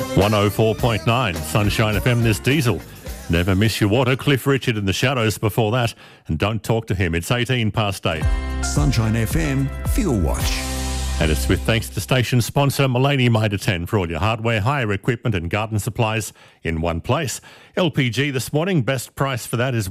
104.9 Sunshine FM. This Diesel. Never miss your water. Cliff Richard in the shadows before that. And don't talk to him. It's 18 past 8. Sunshine FM Fuel Watch. And it's with thanks to station sponsor Mullany Mitre 10 for all your hardware, hire equipment and garden supplies in one place. LPG this morning, best price for that is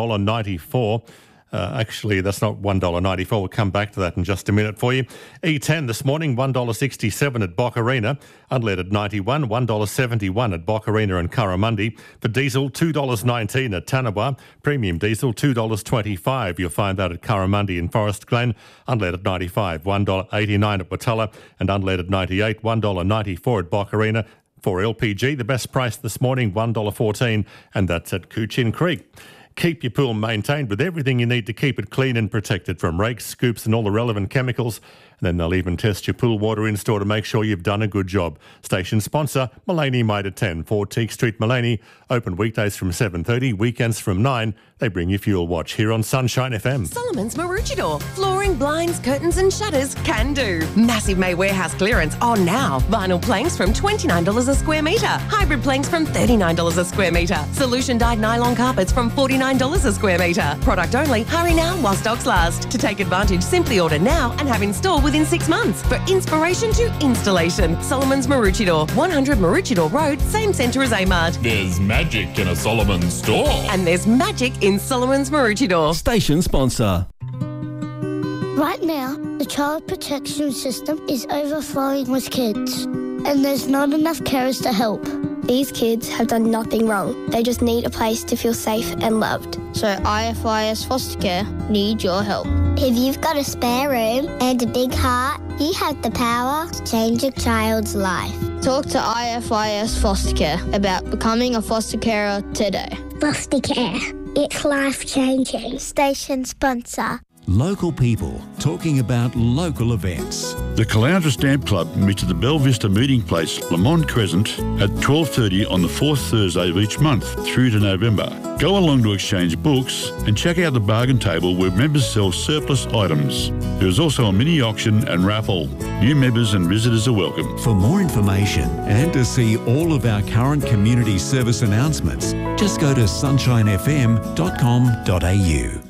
$1.94. Actually, that's not $1.94. We'll come back to that in just a minute for you. E10 this morning, $1.67 at Boccarina. Unleaded 91, $1.71 at Boccarina and Curramundi. For diesel, $2.19 at Tanawa. Premium diesel, $2.25. You'll find that at Curramundi and Forest Glen. Unleaded 95, $1.89 at Watala. And unleaded 98, $1.94 at Boccarina. For LPG, the best price this morning, $1.14, and that's at Coochin Creek. Keep your pool maintained with everything you need to keep it clean and protected, from rakes, scoops and all the relevant chemicals. And then they'll even test your pool water in store to make sure you've done a good job. Station sponsor, Mullany Mitre 10, 4 Teague Street, Mullany. Open weekdays from 7:30, weekends from 9. They bring you Fuel Watch here on Sunshine FM. Solomon's Maroochydore. Flooring, blinds, curtains and shutters can do. Massive May warehouse clearance on now. Vinyl planks from $29 a square metre. Hybrid planks from $39 a square metre. Solution dyed nylon carpets from $49 a square metre. Product only. Hurry now while stocks last. To take advantage, simply order now and have installed within 6 months. For inspiration to installation. Solomon's Maroochydore. 100 Maroochydore Road, same centre as Amard. There's magic in a Solomon's store. And there's magic in Solomon's Maroochydore. Station sponsor. Right now, the child protection system is overflowing with kids, and there's not enough carers to help. These kids have done nothing wrong. They just need a place to feel safe and loved. So IFIS Foster Care need your help. If you've got a spare room and a big heart, you have the power to change a child's life. Talk to IFIS Foster Care about becoming a foster carer today. Foster care. It's life-changing. Station sponsor. Local people talking about local events. The Caloundra Stamp Club meets at the Belle Vista Meeting Place, Lamont Crescent, at 12:30 on the fourth Thursday of each month through to November. Go along to exchange books and check out the bargain table where members sell surplus items. There is also a mini auction and raffle. New members and visitors are welcome. For more information and to see all of our current community service announcements, just go to sunshinefm.com.au.